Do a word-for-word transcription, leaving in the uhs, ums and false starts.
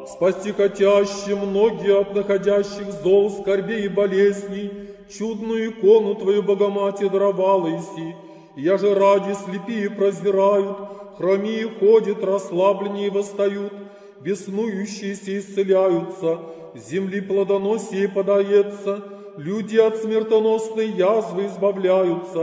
спасти хотящим многие от находящих зол, скорбей и болезней, чудную икону Твою, Богоматерь, даровала иси. Я же ради слепие прозирают, хромие ходят, расслабленнее восстают, беснующиеся исцеляются, земли плодоносие подается, люди от смертоносной язвы избавляются.